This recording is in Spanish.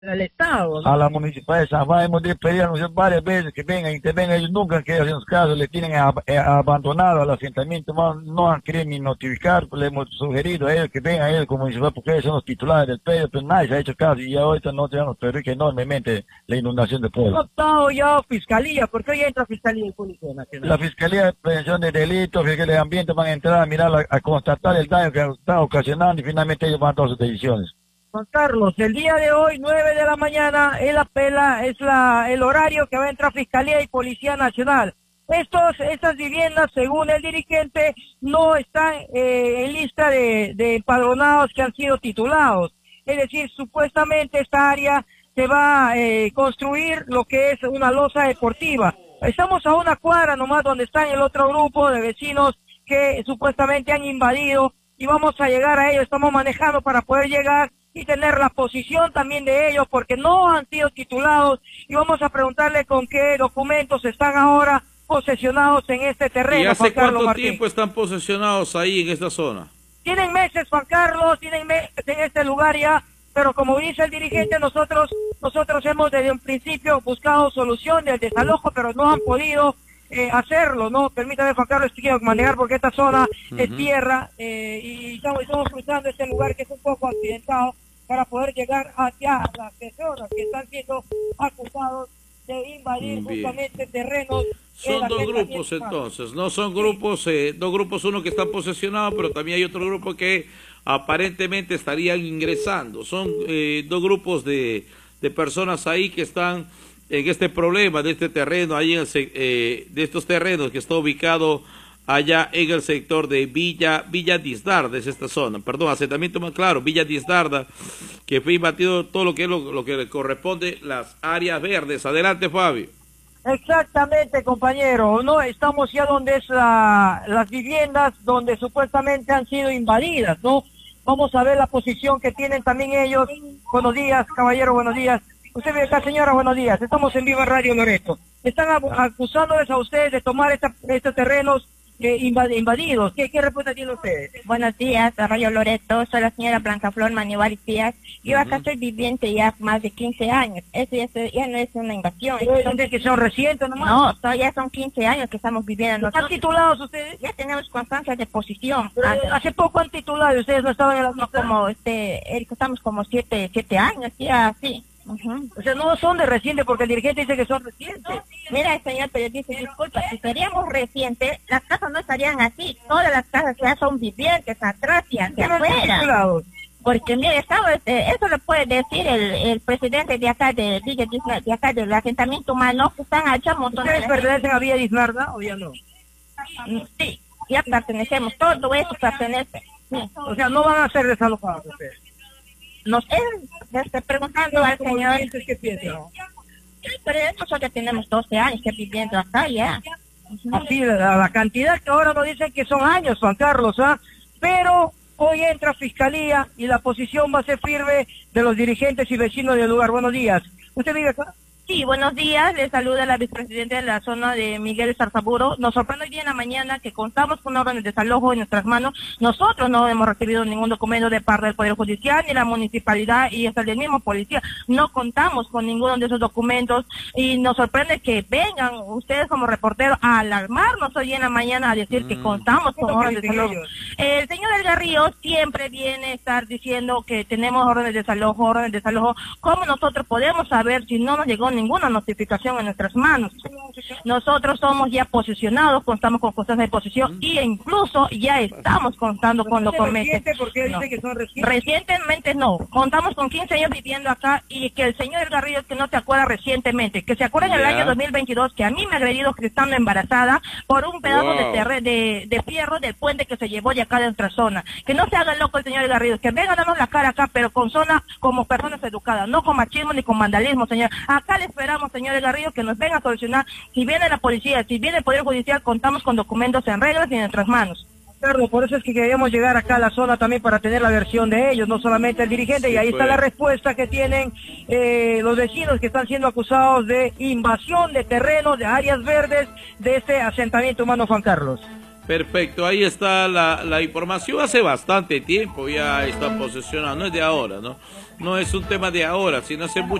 al Estado, ¿no? A la municipalidad de San Juan hemos pedido varias veces que vengan, intervengan, ellos nunca han querido hacer los casos, le tienen abandonado al asentamiento, no han querido ni notificar, le hemos sugerido a ellos que vengan ellos como municipal porque ellos son los titulares del predio, pero nadie se ha hecho caso y ya ahorita nos perjudica enormemente la inundación del pueblo. No ha optado ya Fiscalía, porque hoy entra Fiscalía y Policía Nacional. La Fiscalía de Prevención de Delitos, Fiscalía de Ambiente van a entrar a mirar, a constatar el daño que están ocasionando y finalmente ellos van a tomar sus decisiones. Juan Carlos, el día de hoy, 9 de la mañana, el horario que va a entrar Fiscalía y Policía Nacional. Estas viviendas, según el dirigente, no están en lista de empadronados que han sido titulados. Es decir, supuestamente esta área se va a construir lo que es una losa deportiva. Estamos a una cuadra nomás donde está el otro grupo de vecinos que supuestamente han invadido y vamos a llegar a ellos. Estamos manejando para poder llegar y tener la posición también de ellos porque no han sido titulados y vamos a preguntarle con qué documentos están ahora posesionados en este terreno. ¿Y hace cuánto tiempo están posesionados ahí en esta zona? Tienen meses, Juan Carlos, tienen meses en este lugar ya, pero como dice el dirigente, nosotros hemos desde un principio buscado solución del desalojo, pero no han podido hacerlo, ¿no? Permítame, Juan Carlos, quiero manejar porque esta zona es tierra y estamos cruzando este lugar que es un poco accidentado para poder llegar hacia las personas que están siendo acusados de invadir justamente terrenos. Son dos grupos entonces, no son grupos, dos grupos, uno que está posesionado, pero también hay otro grupo que aparentemente estarían ingresando. Son dos grupos de personas ahí que están en este problema de este terreno, ahí de estos terrenos que está ubicado allá en el sector de Villa Disdarda, es esta zona, perdón, asentamiento más claro, Villa Disdarda, que fue invadido todo lo que le corresponde las áreas verdes. Adelante, Fabio. Exactamente, compañero, no estamos ya donde es las viviendas donde supuestamente han sido invadidas, ¿no? Vamos a ver la posición que tienen también ellos. Buenos días, caballero, buenos días. Usted ve acá, señora, buenos días. Estamos en vivo en Radio Loreto. Están acusándoles a ustedes de tomar estos terrenos invadidos. ¿Qué respuesta tienen ustedes? Buenos días, Radio Loreto. Soy la señora Blanca Flor Manival Díaz. Yo acá estoy viviendo ya más de 15 años. Eso ya no es una invasión. ¿Son que son recientes nomás? No, ya son 15 años que estamos viviendo. ¿Están titulados ustedes? Ya tenemos constancia de posición. Hace poco han titulado, ustedes no estaban en la como estamos como 7 años, ya, sí. O sea, no son de reciente porque el dirigente dice que son recientes. Mira, señor periodista, disculpa, si seríamos recientes, las casas no estarían así. Todas las casas ya son vivientes atrás y hacia afuera. Porque mira, eso lo puede decir el presidente de acá de Villa Disnarda, de acá del asentamiento humano, que están allá montones. ¿Ustedes pertenecen a Villa Disnarda o ya no? Sí, ya pertenecemos, todo eso pertenece. Sí. O sea, no van a ser desalojados ustedes. No sé, le estoy preguntando al señor. ¿Qué piensan? Sí, pero nosotros ya tenemos 12 años que viviendo acá ya. Así, la cantidad que ahora nos dicen que son años, Juan Carlos, pero hoy entra Fiscalía y la posición va a ser firme de los dirigentes y vecinos del lugar. Buenos días. ¿Usted vive acá? Sí, buenos días. Les saluda la vicepresidenta de la zona de Miguel Zarzaburo. Nos sorprende hoy día en la mañana que contamos con órdenes de desalojo en nuestras manos. Nosotros no hemos recibido ningún documento de parte del Poder Judicial, ni la municipalidad y hasta el mismo policía. No contamos con ninguno de esos documentos y nos sorprende que vengan ustedes como reporteros a alarmarnos hoy en la mañana a decir que contamos con órdenes de desalojo. El señor El Garrillo siempre viene a estar diciendo que tenemos órdenes de desalojo, órdenes de desalojo. ¿Cómo nosotros podemos saber si no nos llegó ninguna notificación en nuestras manos? Nosotros somos ya posicionados, contamos con constancia de posición y incluso ya estamos contando con documentos. ¿Por qué dice que son recientes? Recientemente no, contamos con 15 años viviendo acá y que el señor El Garrillo que no te acuerda recientemente, que se acuerda en el año 2022 que a mí me ha agredido estando embarazada por un pedazo de fierro del puente que se llevó de acá de nuestra zona. Que no se haga loco el señor El Garrillo, que venga a darnos la cara acá, pero con zona como personas educadas, no con machismo ni con vandalismo, señor. Acá le esperamos, señor El Garrillo, que nos venga a solucionar. Si viene la policía, si viene el Poder Judicial, contamos con documentos en reglas y en nuestras manos. Carlos, por eso es que queríamos llegar acá a la zona también para tener la versión de ellos, no solamente el dirigente, y ahí está la respuesta que tienen los vecinos que están siendo acusados de invasión de terrenos, de áreas verdes, de este asentamiento humano, Juan Carlos. Perfecto, ahí está la información. Hace bastante tiempo ya están posesionados, no es de ahora, ¿no? no es un tema de ahora, sino hace mucho